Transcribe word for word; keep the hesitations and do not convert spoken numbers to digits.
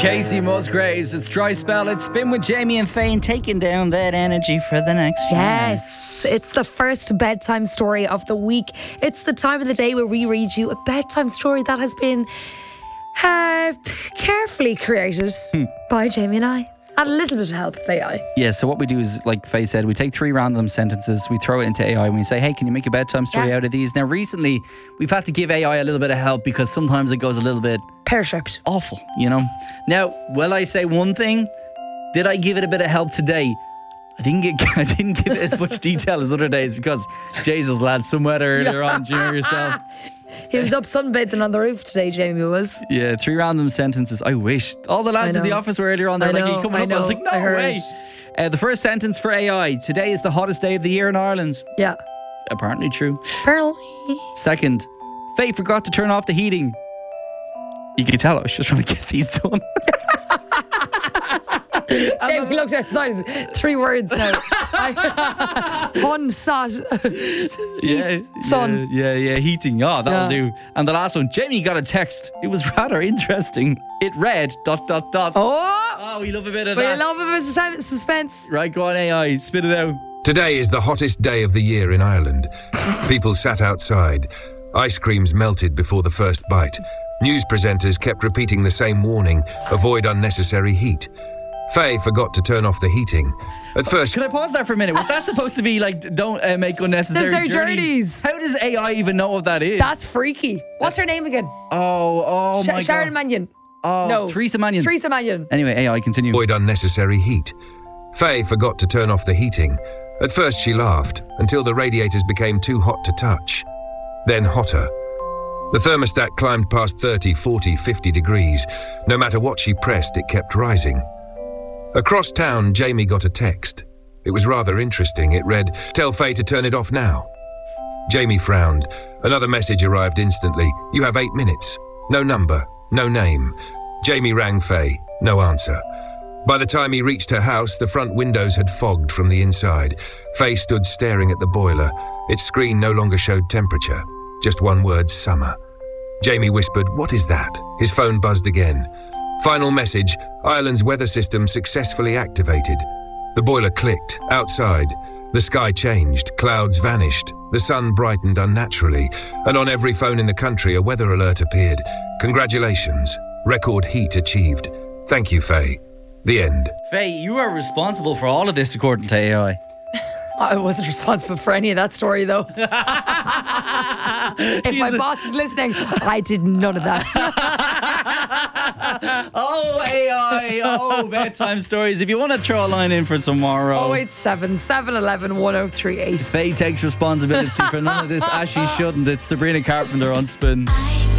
Casey Musgraves, it's Dry Spell, it's Spin with Jamie and Faye, taking down that energy for the next few minutes. Yes, it's the first bedtime story of the week. It's the time of the day where we read you a bedtime story that has been uh, carefully created Hmm. by Jamie and I. And a little bit of help with A I. Yeah, so what we do is, like Faye said, we take three random sentences, we throw it into A I, and we say, hey, can you make a bedtime story Yeah. out of these? Now, recently, we've had to give A I a little bit of help because sometimes it goes a little bit Pear-shaped. awful, you know? Now, will I say one thing? Did I give it a bit of help today? I didn't get, I didn't give it as much detail as other days because, Jesus, lad, some weather earlier on, do you know yourself? He was up sunbathing on the roof today, Jamie was. Yeah, three random sentences. I wish. All the lads I in the know. office were earlier on. They're I like, are know, you coming I up? I was know, like, no I heard. way. Uh, the first sentence for A I. Today is the hottest day of the year in Ireland. Yeah. Apparently true. Apparently. Second, Faye forgot to turn off the heating. You can tell I was just trying to get these done. Jamie looked outside. Three words now. Hun sat. yeah, sun. Yeah, yeah, yeah, heating. Oh, that'll Yeah. do. And the last one, Jamie got a text. It was rather interesting. It read, dot, dot, dot. Oh! Oh, we love a bit of We that. love a bit of sus- suspense. Right, go on A I, spit it out. Today is the hottest day of the year in Ireland. People sat outside. Ice creams melted before the first bite. News presenters kept repeating the same warning: avoid unnecessary heat. Faye forgot to turn off the heating. At first, Can I pause there for a minute? Was that supposed to be like, don't uh, make unnecessary Necessary journeys? journeys. How does A I even know what that is? That's freaky. What's her name again? oh, oh Sh- my Sharon God. Mannion. Oh, No. Teresa Mannion. Teresa Mannion. Anyway, A I, continue. avoid unnecessary heat. Faye forgot to turn off the heating. At first she laughed, until the radiators became too hot to touch. Then hotter. The thermostat climbed past thirty, forty, fifty degrees. No matter what she pressed, it kept rising. Across town, Jamie got a text. It was rather interesting. It read, "Tell Faye to turn it off now." Jamie frowned. Another message arrived instantly. "You have eight minutes. No number, no name." Jamie rang Faye. No answer. By the time he reached her house, the front windows had fogged from the inside. Faye stood staring at the boiler. Its screen no longer showed temperature. Just one word, summer. Jamie whispered, "What is that?" His phone buzzed again. Final message, Ireland's weather system successfully activated. The boiler clicked. Outside, the sky changed. Clouds vanished. The sun brightened unnaturally. And on every phone in the country, a weather alert appeared. Congratulations. Record heat achieved. Thank you, Faye. The end. Faye, you are responsible for all of this according to A I. I wasn't responsible for any of that story, though. If my a- boss is listening, I did none of that. Oh, A I. Oh, bedtime stories. If you want to throw a line in for tomorrow. oh eight seven, seven one one, one oh three eight. Faye takes responsibility for none of this as she shouldn't. It's Sabrina Carpenter on Spin.